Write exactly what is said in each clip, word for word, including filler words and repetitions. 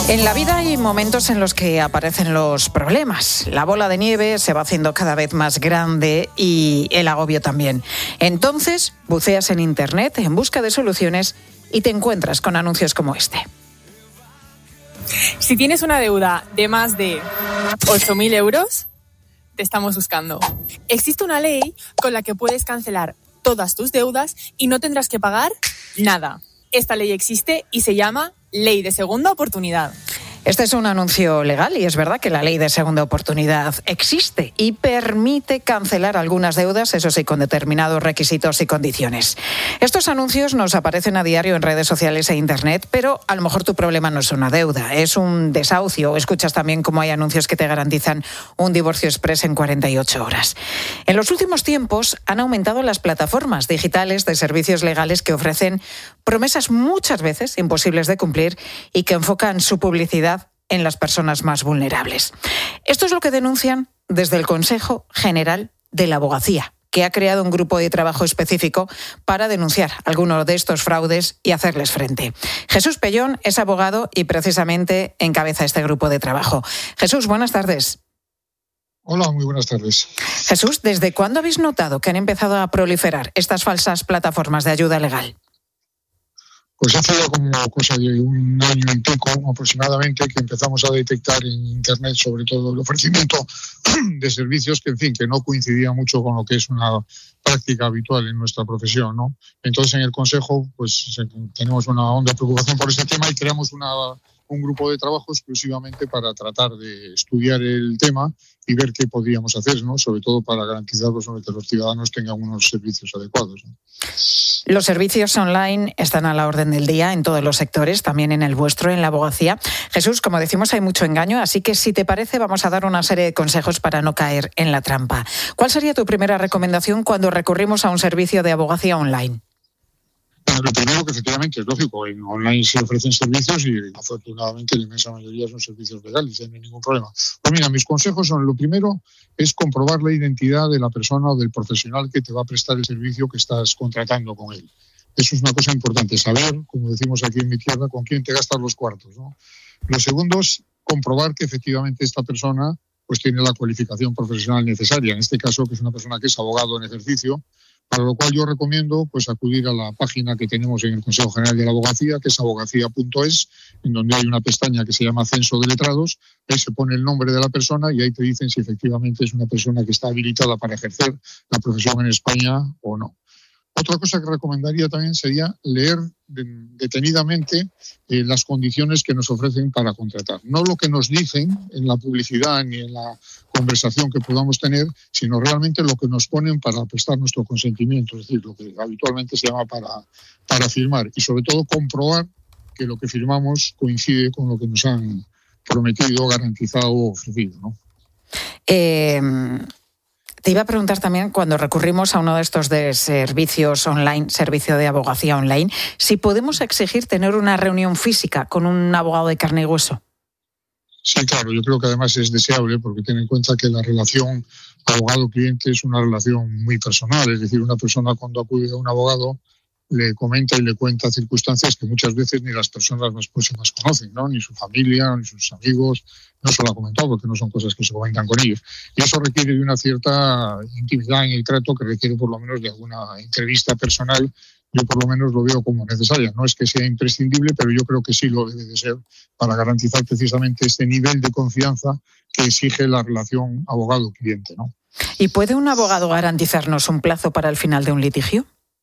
En la vida hay momentos en los que aparecen los problemas. La bola de nieve se va haciendo cada vez más grande y el agobio también. Entonces, buceas en Internet en busca de soluciones y te encuentras con anuncios como este. Si tienes una deuda de más de ocho mil euros, te estamos buscando. Existe una ley con la que puedes cancelar todas tus deudas y no tendrás que pagar nada. Esta ley existe y se llama Ley de Segunda Oportunidad. Este es un anuncio legal y es verdad que la ley de segunda oportunidad existe y permite cancelar algunas deudas, eso sí, con determinados requisitos y condiciones. Estos anuncios nos aparecen a diario en redes sociales e Internet, pero a lo mejor tu problema no es una deuda, es un desahucio. Escuchas también cómo hay anuncios que te garantizan un divorcio exprés en cuarenta y ocho horas. En los últimos tiempos han aumentado las plataformas digitales de servicios legales que ofrecen promesas muchas veces imposibles de cumplir y que enfocan su publicidad en las personas más vulnerables. Esto es lo que denuncian desde el Consejo General de la Abogacía, que ha creado un grupo de trabajo específico para denunciar algunos de estos fraudes y hacerles frente. Jesús Pellón es abogado y precisamente encabeza este grupo de trabajo. Jesús, buenas tardes. Hola, muy buenas tardes. Jesús, ¿desde cuándo habéis notado que han empezado a proliferar estas falsas plataformas de ayuda legal? Pues hace ya como cosa de un año y pico aproximadamente que empezamos a detectar en Internet sobre todo el ofrecimiento de servicios que, en fin, que no coincidía mucho con lo que es una práctica habitual en nuestra profesión, ¿no? Entonces, en el Consejo, pues tenemos una honda preocupación por este tema y creamos una, un grupo de trabajo exclusivamente para tratar de estudiar el tema y ver qué podríamos hacer, ¿no? Sobre todo para garantizar pues, que los ciudadanos tengan unos servicios adecuados, ¿no? Los servicios online están a la orden del día en todos los sectores, también en el vuestro, en la abogacía. Jesús, como decimos, hay mucho engaño, así que si te parece vamos a dar una serie de consejos para no caer en la trampa. ¿Cuál sería tu primera recomendación cuando recurrimos a un servicio de abogacía online? Bueno, lo primero que efectivamente es lógico, en online se ofrecen servicios y afortunadamente la inmensa mayoría son servicios legales, no hay ningún problema. Pues mira, mis consejos son, lo primero es comprobar la identidad de la persona o del profesional que te va a prestar el servicio que estás contratando con él. Eso es una cosa importante, saber, como decimos aquí en mi tierra, con quién te gastas los cuartos, ¿no? Lo segundo es comprobar que efectivamente esta persona pues tiene la cualificación profesional necesaria, en este caso que es una persona que es abogado en ejercicio, para lo cual yo recomiendo pues acudir a la página que tenemos en el Consejo General de la Abogacía, que es abogacía punto es, en donde hay una pestaña que se llama Censo de Letrados, ahí se pone el nombre de la persona y ahí te dicen si efectivamente es una persona que está habilitada para ejercer la profesión en España o no. Otra cosa que recomendaría también sería leer detenidamente eh, las condiciones que nos ofrecen para contratar. No lo que nos dicen en la publicidad ni en la conversación que podamos tener, sino realmente lo que nos ponen para prestar nuestro consentimiento, es decir, lo que habitualmente se llama para, para firmar. Y sobre todo comprobar que lo que firmamos coincide con lo que nos han prometido, garantizado o ofrecido, ¿no? Eh... Te iba a preguntar también, cuando recurrimos a uno de estos de servicios online, servicio de abogacía online, si podemos exigir tener una reunión física con un abogado de carne y hueso. Sí, claro, yo creo que además es deseable porque ten en cuenta que la relación abogado-cliente es una relación muy personal, es decir, una persona cuando acude a un abogado le comenta y le cuenta circunstancias que muchas veces ni las personas más próximas conocen, ¿no? Ni su familia, ni sus amigos, no se lo ha comentado porque no son cosas que se comentan con ellos. Y eso requiere de una cierta intimidad en el trato que requiere por lo menos de alguna entrevista personal. Yo por lo menos lo veo como necesaria. No es que sea imprescindible, pero yo creo que sí lo debe de ser para garantizar precisamente este nivel de confianza que exige la relación abogado-cliente, ¿no? ¿Y puede un abogado garantizarnos un plazo para el final de un litigio?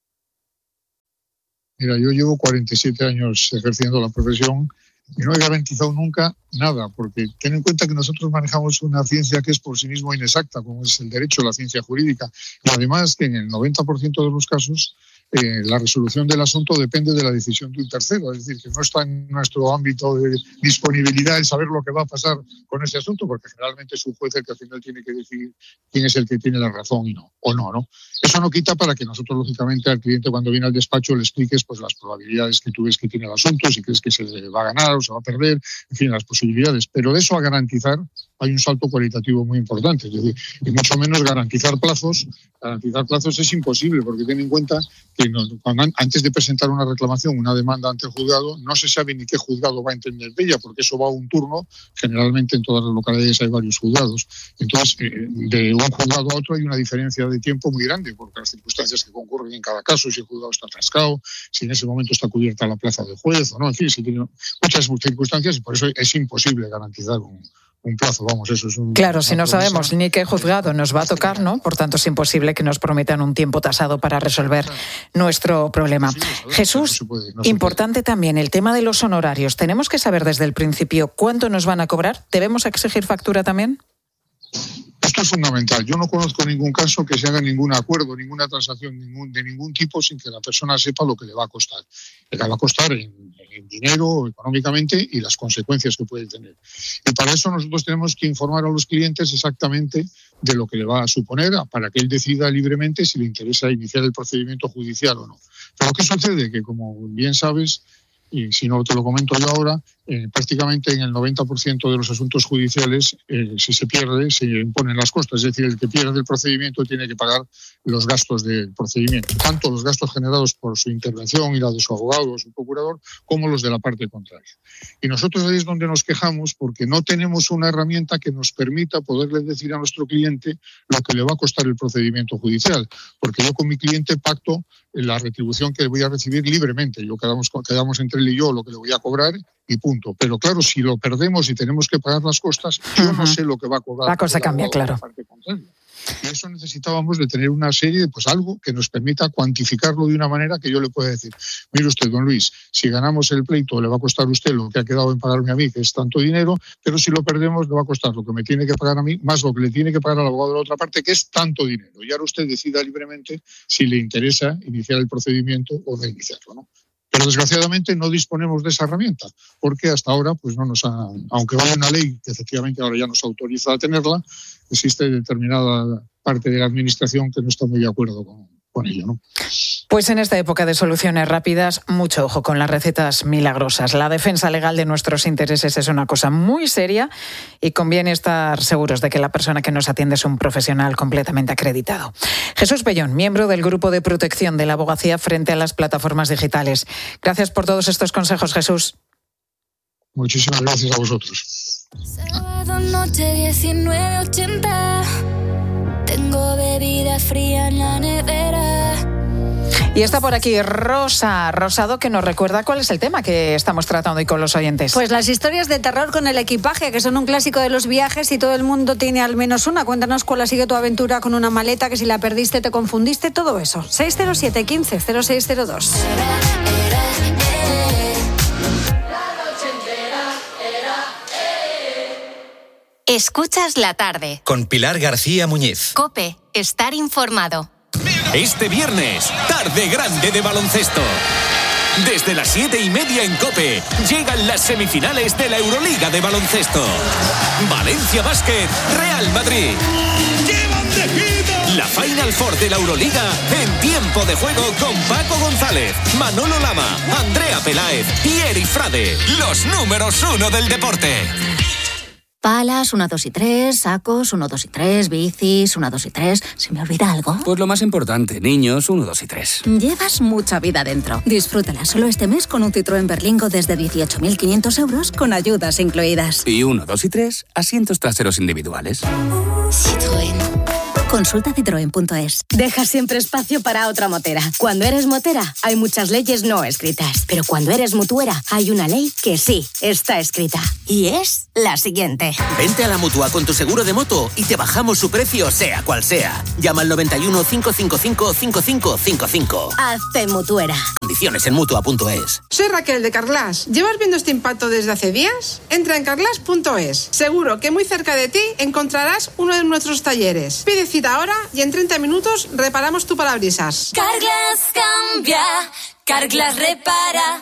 Mira, yo llevo cuarenta y siete años ejerciendo la profesión y no he garantizado nunca nada, porque ten en cuenta que nosotros manejamos una ciencia que es por sí mismo inexacta, como es el derecho, la ciencia jurídica, y además que en el noventa por ciento de los casos eh, la resolución del asunto depende de la decisión de un tercero, es decir, que no está en nuestro ámbito de disponibilidad el saber lo que va a pasar con ese asunto, porque generalmente es un juez el que al final tiene que decidir quién es el que tiene la razón y no, o no, ¿no? Eso no quita para que nosotros, lógicamente, al cliente cuando viene al despacho le expliques pues las probabilidades que tú ves que tiene el asunto, si crees que se va a ganar o se va a perder, en fin, las posibilidades. Pero de eso a garantizar, hay un salto cualitativo muy importante. Es decir, y mucho menos garantizar plazos. Garantizar plazos es imposible, porque ten en cuenta que no, cuando, antes de presentar una reclamación, una demanda ante el juzgado, no se sabe ni qué juzgado va a entender de ella, porque eso va a un turno. Generalmente en todas las localidades hay varios juzgados. Entonces, eh, de un juzgado a otro hay una diferencia de tiempo muy grande, porque las circunstancias que concurren en cada caso, si el juzgado está atascado, si en ese momento está cubierta la plaza de juez, o no, en fin, si tiene muchas circunstancias, y por eso es imposible garantizar un, un plazo, vamos, eso es un... Claro, si no sabemos ni qué juzgado nos va a tocar, ¿no? Por tanto, es imposible que nos prometan un tiempo tasado para resolver nuestro problema. Jesús, importante también el tema de los honorarios. ¿Tenemos que saber desde el principio cuánto nos van a cobrar? ¿Debemos exigir factura también? Esto es fundamental. Yo no conozco ningún caso que se haga ningún acuerdo, ninguna transacción ningún, de ningún tipo sin que la persona sepa lo que le va a costar. Le va a costar en, en dinero, económicamente, y las consecuencias que puede tener. Y para eso nosotros tenemos que informar a los clientes exactamente de lo que le va a suponer, para que él decida libremente si le interesa iniciar el procedimiento judicial o no. Pero ¿qué sucede? Que, como bien sabes, y si no te lo comento yo ahora, eh, prácticamente en el noventa por ciento de los asuntos judiciales, eh, si se pierde, se imponen las costas. Es decir, el que pierde el procedimiento tiene que pagar los gastos del procedimiento, tanto los gastos generados por su intervención y la de su abogado o su procurador, como los de la parte contraria. Y nosotros ahí es donde nos quejamos, porque no tenemos una herramienta que nos permita poderle decir a nuestro cliente lo que le va a costar el procedimiento judicial, porque yo con mi cliente pacto la retribución que voy a recibir libremente. Yo quedamos, quedamos entre él y yo lo que le voy a cobrar y punto. Pero claro, si lo perdemos y tenemos que pagar las costas, yo uh-huh. no sé lo que va a cobrar. La cosa cambia, claro. Y eso necesitábamos de tener una serie, pues algo que nos permita cuantificarlo de una manera que yo le pueda decir, mire usted, don Luis, si ganamos el pleito le va a costar a usted lo que ha quedado en pagarme a mí, que es tanto dinero, pero si lo perdemos le va a costar lo que me tiene que pagar a mí, más lo que le tiene que pagar al abogado de la otra parte, que es tanto dinero. Y ahora usted decida libremente si le interesa iniciar el procedimiento o no iniciarlo, ¿no? Pero desgraciadamente no disponemos de esa herramienta, porque hasta ahora, pues no nos ha, aunque haya una ley que efectivamente ahora ya nos autoriza a tenerla, existe determinada parte de la administración que no está muy de acuerdo con, con ello, ¿no? Pues en esta época de soluciones rápidas, mucho ojo con las recetas milagrosas. La defensa legal de nuestros intereses es una cosa muy seria y conviene estar seguros de que la persona que nos atiende es un profesional completamente acreditado. Jesús Pellón, miembro del Grupo de Protección de la Abogacía frente a las plataformas digitales. Gracias por todos estos consejos, Jesús. Muchísimas gracias a vosotros. Sábado noche diecinueve ochenta. Tengo bebida fría en la nevera. Y está por aquí Rosa Rosado, que nos recuerda cuál es el tema que estamos tratando hoy con los oyentes. Pues las historias de terror con el equipaje, que son un clásico de los viajes y todo el mundo tiene al menos una. Cuéntanos cuál ha sido tu aventura con una maleta, que si la perdiste te confundiste, todo eso. seis cero siete, quince, cero seis cero dos. Escuchas la tarde. Con Pilar García Muñiz. COPE, estar informado. Este viernes, tarde grande de baloncesto. Desde las siete y media en COPE, llegan las semifinales de la Euroliga de baloncesto. Valencia Basket, Real Madrid. ¡Llevan de gira! La Final Four de la Euroliga en tiempo de juego con Paco González, Manolo Lama, Andrea Peláez y Eri Frade. Los números uno del deporte. Palas, uno, dos y tres, sacos, uno, dos y tres, bicis, uno, dos y tres. ¿Se me olvida algo? Pues lo más importante, niños, uno, dos y tres. Llevas mucha vida dentro. Disfrútala solo este mes con un Citroën Berlingo desde dieciocho mil quinientos euros con ayudas incluidas. Y uno, dos y tres, asientos traseros individuales. Citroën. Consulta citroen punto es. Deja siempre espacio para otra motera. Cuando eres motera, hay muchas leyes no escritas. Pero cuando eres mutuera, hay una ley que sí está escrita. Y es la siguiente. Vente a la Mutua con tu seguro de moto y te bajamos su precio, sea cual sea. Llama al noventa y uno, cinco cinco cinco, cinco cinco cinco cinco. Hazte mutuera. Condiciones en mutua punto es. Soy Raquel de Carglass. ¿Llevas viendo este impacto desde hace días? Entra en carglass punto es. Seguro que muy cerca de ti encontrarás uno de nuestros talleres. Pide cita ahora y en treinta minutos reparamos tu parabrisas. Carglass cambia, Carglass repara.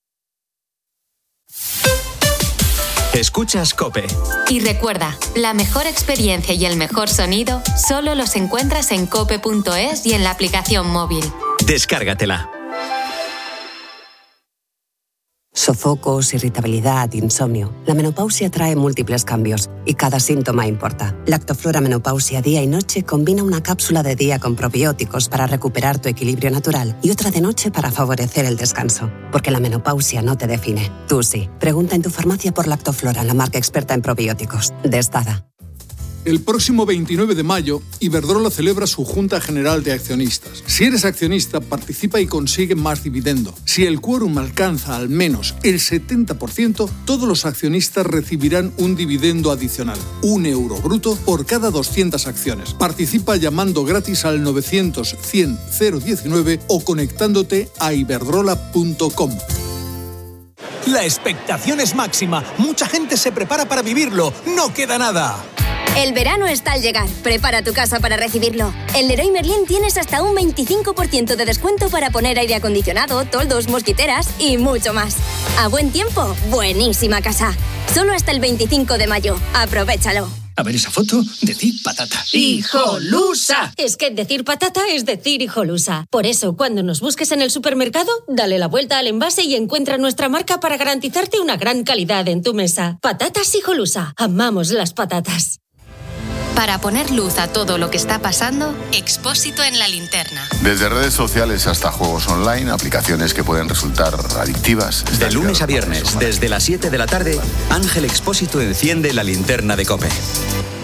Escuchas COPE. Y recuerda, la mejor experiencia y el mejor sonido solo los encuentras en cope punto es y en la aplicación móvil. Descárgatela. Sofocos, irritabilidad, insomnio. La menopausia trae múltiples cambios y cada síntoma importa. Lactoflora Menopausia Día y Noche combina una cápsula de día con probióticos para recuperar tu equilibrio natural y otra de noche para favorecer el descanso. Porque la menopausia no te define. Tú sí. Pregunta en tu farmacia por Lactoflora, la marca experta en probióticos. De Estada. El próximo veintinueve de mayo, Iberdrola celebra su Junta General de Accionistas. Si eres accionista, participa y consigue más dividendo. Si el quórum alcanza al menos el setenta por ciento, todos los accionistas recibirán un dividendo adicional, un euro bruto por cada doscientas acciones. Participa llamando gratis al novecientos cien cero diecinueve o conectándote a iberdrola punto com. La expectación es máxima. Mucha gente se prepara para vivirlo. No queda nada. El verano está al llegar. Prepara tu casa para recibirlo. En Leroy Merlin tienes hasta un veinticinco por ciento de descuento para poner aire acondicionado, toldos, mosquiteras y mucho más. A buen tiempo, buenísima casa. Solo hasta el veinticinco de mayo. Aprovéchalo. A ver esa foto, decir patata. ¡Hijolusa! Es que decir patata es decir hijolusa. Por eso, cuando nos busques en el supermercado, dale la vuelta al envase y encuentra nuestra marca para garantizarte una gran calidad en tu mesa. Patatas Hijolusa. Amamos las patatas. Para poner luz a todo lo que está pasando, Expósito en la linterna. Desde redes sociales hasta juegos online, aplicaciones que pueden resultar adictivas. De lunes a viernes, desde las siete de la tarde, Ángel Expósito enciende la linterna de COPE.